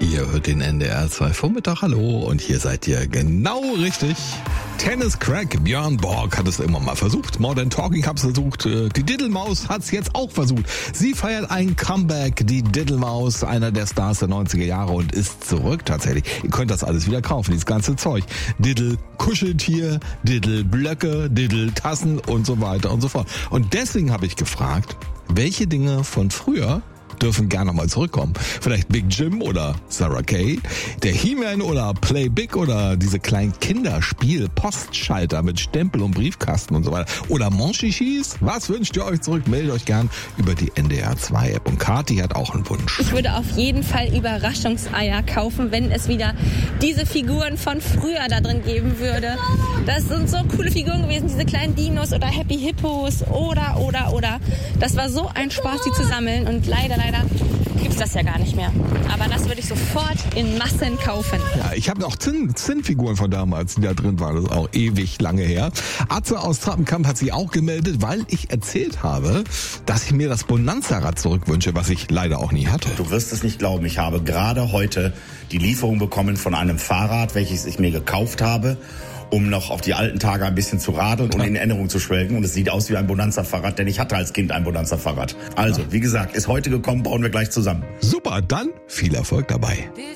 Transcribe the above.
Ihr hört den NDR 2 Vormittag, hallo, und hier seid ihr genau richtig. Tennis-Crack Björn Borg hat es immer mal versucht, Modern Talking hat's versucht, die Diddlemaus hat's jetzt auch versucht. Sie feiert ein Comeback, die Diddlemaus, einer der Stars der 90er Jahre und ist zurück tatsächlich. Ihr könnt das alles wieder kaufen, dieses ganze Zeug. Diddle-Kuscheltier, Diddle-Blöcke, Diddle-Tassen und so weiter und so fort. Und deswegen habe ich gefragt, welche Dinge von früher dürfen gerne mal zurückkommen. Vielleicht Big Jim oder Sarah Kay, der He-Man oder Play Big oder diese kleinen Kinderspiel-Postschalter mit Stempel und Briefkasten und so weiter. Oder Monchichis. Was wünscht ihr euch zurück? Meldet euch gern über die NDR 2 App. Und Kathi hat auch einen Wunsch. Ich würde auf jeden Fall Überraschungseier kaufen, wenn es wieder diese Figuren von früher da drin geben würde. Das sind so coole Figuren gewesen, diese kleinen Dinos oder Happy Hippos oder. Das war so ein Spaß, die zu sammeln, und leider gibt's das ja gar nicht mehr. Aber das würde ich sofort in Massen kaufen. Ja, ich habe noch Zinnfiguren von damals, die da drin waren. Das ist auch ewig lange her. Atze aus Trappenkamp hat sich auch gemeldet, weil ich erzählt habe, dass ich mir das Bonanza-Rad zurückwünsche, was ich leider auch nie hatte. Du wirst es nicht glauben, ich habe gerade heute die Lieferung bekommen von einem Fahrrad, welches ich mir gekauft habe, um noch auf die alten Tage ein bisschen zu radeln und in Erinnerung zu schwelgen. Und es sieht aus wie ein Bonanza-Fahrrad, denn ich hatte als Kind ein Bonanza-Fahrrad. Also, wie gesagt, ist heute gekommen, bauen wir gleich zusammen. Super, dann viel Erfolg dabei.